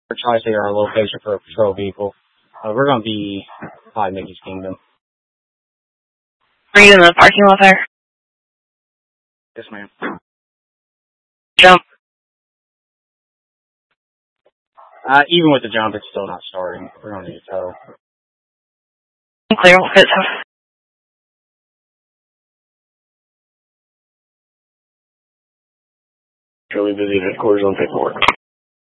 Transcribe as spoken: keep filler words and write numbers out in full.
We're trying to say our location for a patrol vehicle. Uh, we're going to be by Mickey's Kingdom. Are you in the parking lot there? Yes, ma'am. Jump. Uh, even with the jump, it's still not starting. We're going to need a tow. Clear, we'll fit tow. Really busy headquarters on paperwork.